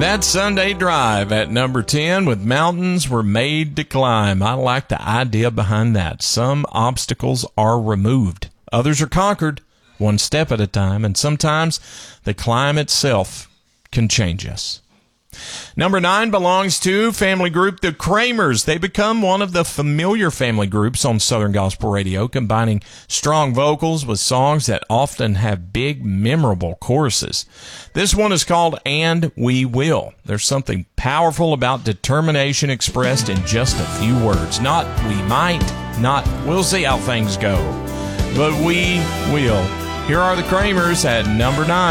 That Sunday Drive at number 10 with Mountains Were Made to Climb. I like the idea behind that. Some obstacles are removed. Others are conquered one step at a time, and sometimes the climb itself can change us. Number 9 belongs to family group The Kramers. They become one of the familiar family groups on Southern Gospel Radio, combining strong vocals with songs that often have big, memorable choruses. This one is called And We Will. There's something powerful about determination expressed in just a few words. Not we might, not we'll see how things go, but we will. Here are The Kramers at number 9.